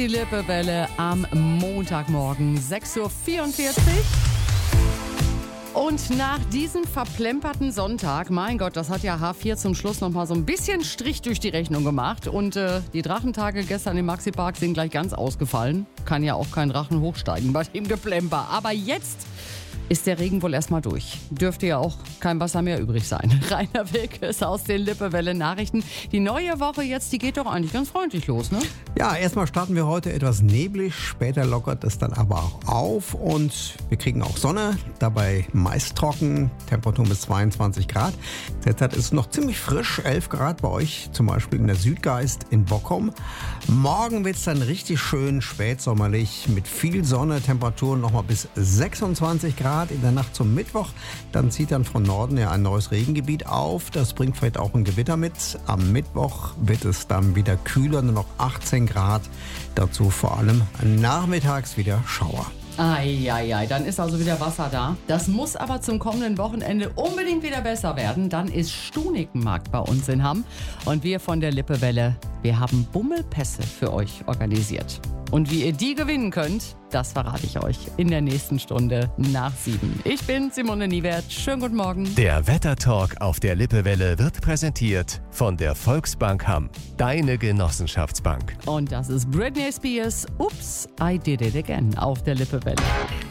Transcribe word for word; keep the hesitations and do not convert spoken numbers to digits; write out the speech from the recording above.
Die Lippewelle am Montagmorgen, sechs Uhr vierundvierzig. Und nach diesem verplemperten Sonntag, mein Gott, das hat ja H vier zum Schluss nochmal so ein bisschen Strich durch die Rechnung gemacht. Und äh, die Drachentage gestern im Maxi-Park sind gleich ganz ausgefallen. Kann ja auch kein Drachen hochsteigen bei dem Geplemper. Aber jetzt ist der Regen wohl erstmal durch. Dürfte ja auch kein Wasser mehr übrig sein. Rainer Wilkes aus den Lippewelle Nachrichten. Die neue Woche jetzt, die geht doch eigentlich ganz freundlich los, ne? Ja, erstmal starten wir heute etwas neblig, später lockert es dann aber auch auf und wir kriegen auch Sonne, dabei meist trocken, Temperatur bis zweiundzwanzig Grad. Derzeit ist es noch ziemlich frisch, elf Grad bei euch, zum Beispiel in der Südgeist in Bockum. Morgen wird es dann richtig schön spätsommerlich mit viel Sonne, Temperaturen nochmal bis sechsundzwanzig Grad. In der Nacht zum Mittwoch, dann zieht dann von Norden ja ein neues Regengebiet auf. Das bringt vielleicht auch ein Gewitter mit. Am Mittwoch wird es dann wieder kühler, nur noch achtzehn Grad. Dazu vor allem nachmittags wieder Schauer. Eieiei, dann ist also wieder Wasser da. Das muss aber zum kommenden Wochenende unbedingt wieder besser werden. Dann ist Stunikenmarkt bei uns in Hamm. Und wir von der Lippewelle, wir haben Bummelpässe für euch organisiert. Und wie ihr die gewinnen könnt, das verrate ich euch in der nächsten Stunde nach sieben. Ich bin Simone Niewert. Schönen guten Morgen. Der Wettertalk auf der Lippewelle wird präsentiert von der Volksbank Hamm. Deine Genossenschaftsbank. Und das ist Britney Spears. Ups, I did it again auf der Lippewelle.